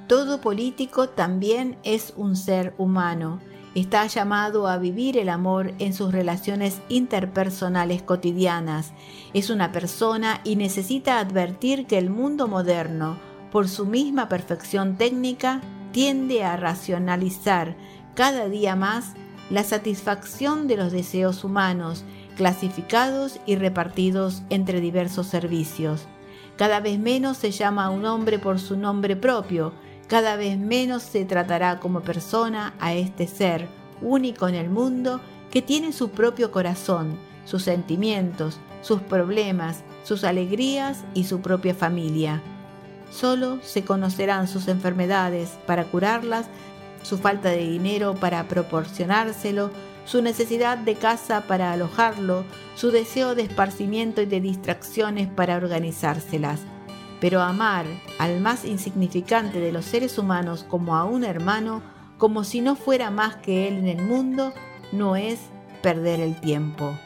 Todo político también es un ser humano. Está llamado a vivir el amor en sus relaciones interpersonales cotidianas. Es una persona y necesita advertir que el mundo moderno, por su misma perfección técnica, tiende a racionalizar cada día más la satisfacción de los deseos humanos, clasificados y repartidos entre diversos servicios. Cada vez menos se llama a un hombre por su nombre propio, cada vez menos se tratará como persona a este ser único en el mundo que tiene su propio corazón, sus sentimientos, sus problemas, sus alegrías y su propia familia. Solo se conocerán sus enfermedades para curarlas, su falta de dinero para proporcionárselo, su necesidad de casa para alojarlo, su deseo de esparcimiento y de distracciones para organizárselas. Pero amar al más insignificante de los seres humanos como a un hermano, como si no fuera más que él en el mundo, no es perder el tiempo.